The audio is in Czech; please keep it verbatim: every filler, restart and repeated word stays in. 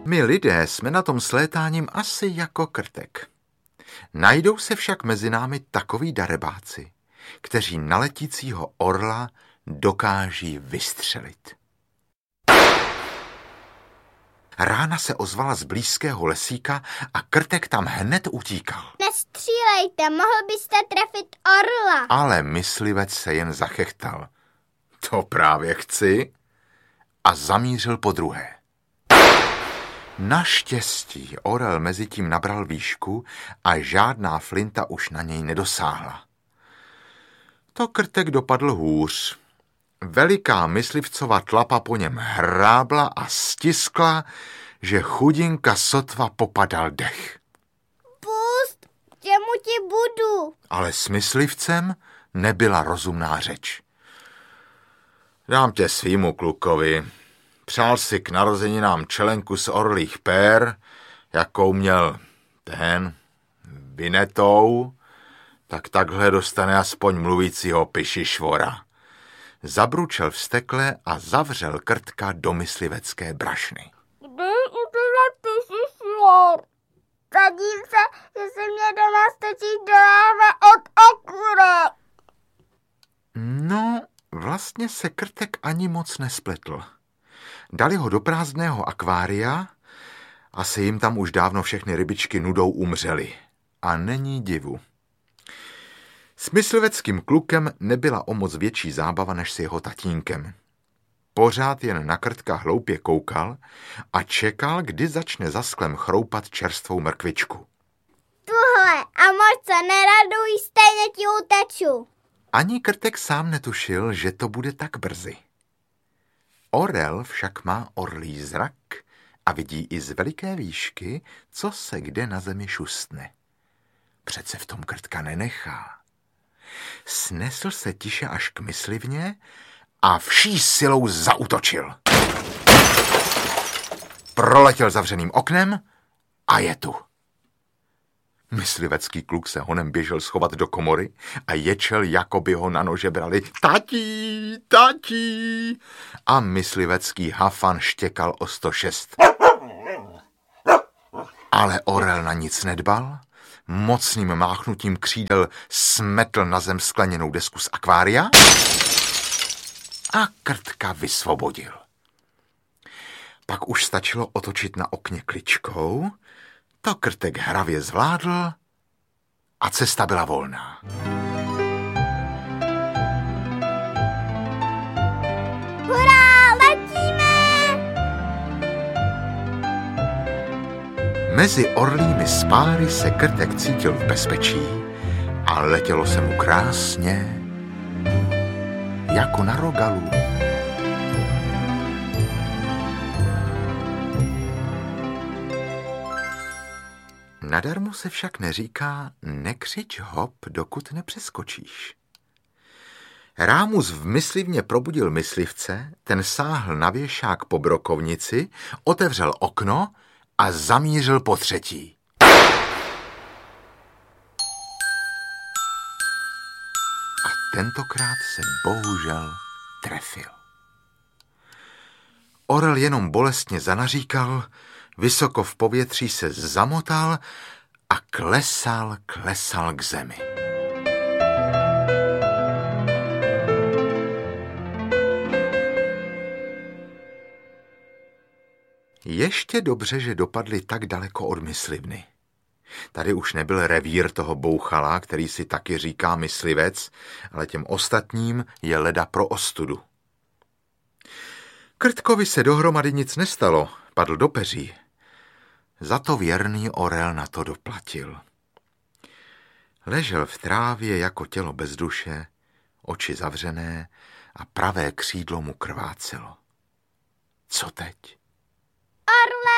My lidé jsme na tom s létáním asi jako krtek. Najdou se však mezi námi takoví darebáci, kteří na letícího orla dokáží vystřelit. Rána se ozvala z blízkého lesíka a krtek tam hned utíkal. Nestřílejte, mohl byste trefit orla. Ale myslivec se jen zachechtal. To právě chci. A zamířil po druhé. Naštěstí orel mezitím nabral výšku a žádná flinta už na něj nedosáhla. To krtek dopadl hůř. Veliká myslivcova tlapa po něm hrábla a stiskla, že chudinka sotva popadal dech. Pust, čemu ti budu? Ale s myslivcem nebyla rozumná řeč. Dám tě svýmu klukovi. Přál si k narozeninám čelenku z orlích pér, jakou měl ten Vinetou, tak takhle dostane aspoň mluvícího pišišvora. Zabručel vztekle a zavřel krtka do myslivecké brašny. Kdy udělá pišišvor? Sadím se, že se mě doma stačí dráva od okura. No, vlastně se krtek ani moc nespletl. Dali ho do prázdného akvária, asi jim tam už dávno všechny rybičky nudou umřely. A není divu. S mysliveckým klukem nebyla o moc větší zábava než s jeho tatínkem. Pořád jen na krtka hloupě koukal a čekal, kdy začne za sklem chroupat čerstvou mrkvičku. Tuhle, a moc se neraduj, stejně ti uteču. Ani krtek sám netušil, že to bude tak brzy. Orel však má orlí zrak a vidí i z veliké výšky, co se kde na zemi šustne. Přece v tom krtka nenechá. Snesl se tiše až k myslivně a vší silou zaútočil. Proletěl zavřeným oknem a je tu. Myslivecký kluk se honem běžel schovat do komory a ječel, jako by ho na nože brali. Tatí, tatí! A myslivecký hafan štěkal o sto šest. Ale orel na nic nedbal. Mocným máchnutím křídel smetl na zem skleněnou desku z akvária a krtka vysvobodil. Pak už stačilo otočit na okně kličkou, to krtek hravě zvládl a cesta byla volná. Hurá, letíme! Mezi orlími spáry se krtek cítil v bezpečí a letělo se mu krásně jako na rogalu. Nadarmo se však neříká nekřič hop, dokud nepřeskočíš. Rámus v myslivně probudil myslivce, ten sáhl na věšák po brokovnici, otevřel okno a zamířil po třetí. A tentokrát se bohužel trefil. Orel jenom bolestně zanaříkal, vysoko v povětří se zamotal a klesal, klesal k zemi. Ještě dobře, že dopadli tak daleko od myslivny. Tady už nebyl revír toho bouchala, který si taky říká myslivec, ale těm ostatním je leda pro ostudu. Krtkovi se dohromady nic nestalo, padl do peří. Za to věrný orel na to doplatil. Ležel v trávě jako tělo bez duše, oči zavřené a pravé křídlo mu krvácelo. Co teď? Orle,